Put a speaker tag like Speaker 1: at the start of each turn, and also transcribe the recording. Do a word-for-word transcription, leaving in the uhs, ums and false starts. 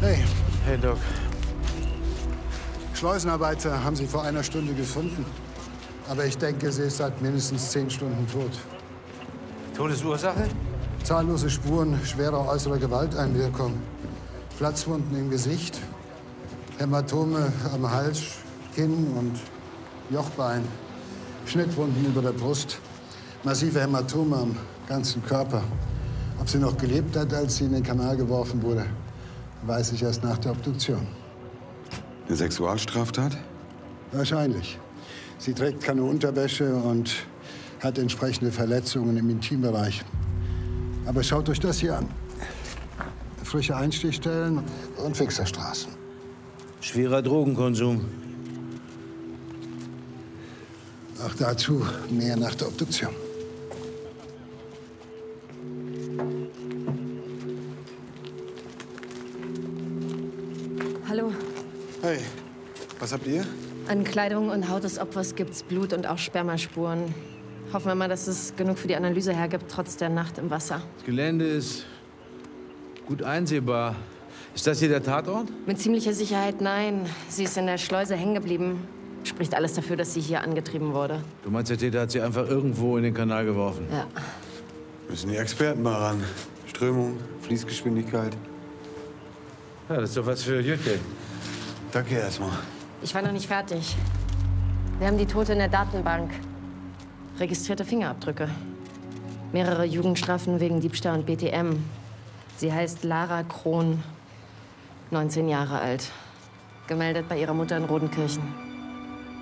Speaker 1: Hey.
Speaker 2: Hey, Doc.
Speaker 1: Schleusenarbeiter haben sie vor einer Stunde gefunden. Aber ich denke, sie ist seit mindestens zehn Stunden tot.
Speaker 2: Todesursache?
Speaker 1: Zahllose Spuren schwerer äußerer Gewalteinwirkung. Platzwunden im Gesicht, Hämatome am Hals, Kinn und Jochbein, Schnittwunden über der Brust, massive Hämatome am ganzen Körper. Ob sie noch gelebt hat, als sie in den Kanal geworfen wurde, weiß ich erst nach der Obduktion.
Speaker 3: Eine Sexualstraftat?
Speaker 1: Wahrscheinlich. Sie trägt keine Unterwäsche und hat entsprechende Verletzungen im Intimbereich. Aber schaut euch das hier an. Frische Einstichstellen und Fixerstraßen.
Speaker 2: Schwerer Drogenkonsum.
Speaker 1: Auch dazu mehr nach der Obduktion.
Speaker 4: Hallo.
Speaker 3: Hey, was habt ihr?
Speaker 4: An Kleidung und Haut des Opfers gibt's Blut und auch Spermaspuren. Hoffen wir mal, dass es genug für die Analyse hergibt, trotz der Nacht im Wasser.
Speaker 2: Das Gelände ist gut einsehbar. Ist das hier der Tatort?
Speaker 4: Mit ziemlicher Sicherheit nein. Sie ist in der Schleuse hängen geblieben. Spricht alles dafür, dass sie hier angetrieben wurde.
Speaker 2: Du meinst, der Täter hat sie einfach irgendwo in den Kanal geworfen?
Speaker 4: Ja.
Speaker 3: Müssen die Experten mal ran. Strömung, Fließgeschwindigkeit.
Speaker 2: Ja, das ist doch was für Jütte.
Speaker 3: Danke erstmal.
Speaker 4: Ich war noch nicht fertig. Wir haben die Tote in der Datenbank. Registrierte Fingerabdrücke. Mehrere Jugendstrafen wegen Diebstahl und B T M. Sie heißt Lara Krohn, neunzehn Jahre alt. Gemeldet bei ihrer Mutter in Rodenkirchen.